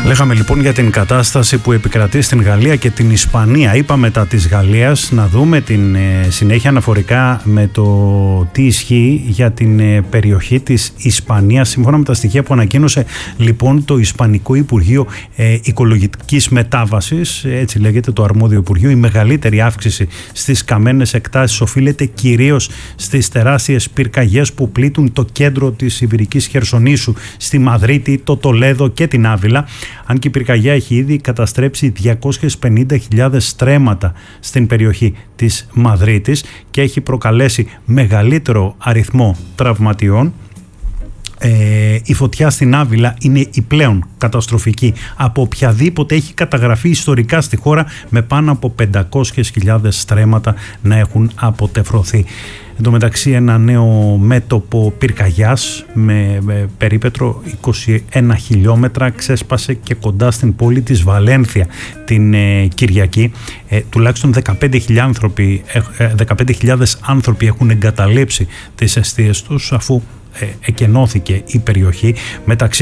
Λέγαμε λοιπόν για την κατάσταση που επικρατεί στην Γαλλία και την Ισπανία. Είπαμε μετά της Γαλλίας να δούμε την συνέχεια αναφορικά με το τι ισχύει για την περιοχή της Ισπανίας. Σύμφωνα με τα στοιχεία που ανακοίνωσε λοιπόν το Ισπανικό Υπουργείο Οικολογικής Μετάβασης, έτσι λέγεται το αρμόδιο Υπουργείο, η μεγαλύτερη αύξηση στις καμένες εκτάσεις οφείλεται κυρίως στις τεράστιες πυρκαγιές που πλήττουν το κέντρο της Ιβηρικής Χερσονήσου, στη Μαδρίτη, το Τολέδο και την Άβυλα. Αν και η πυρκαγιά έχει ήδη καταστρέψει 250.000 στρέμματα στην περιοχή της Μαδρίτης και έχει προκαλέσει μεγαλύτερο αριθμό τραυματιών. Η φωτιά στην Άβυλα είναι η πλέον καταστροφική από οποιαδήποτε έχει καταγραφεί ιστορικά στη χώρα, με πάνω από 500.000 στρέμματα να έχουν αποτεφρωθεί. Εν τω μεταξύ, ένα νέο μέτωπο πυρκαγιάς με περίπετρο 21 χιλιόμετρα ξέσπασε και κοντά στην πόλη της Βαλένθια την Κυριακή. Τουλάχιστον 15.000 άνθρωποι έχουν εγκαταλείψει τις εστίες τους αφού εκενώθηκε η περιοχή. Μεταξύ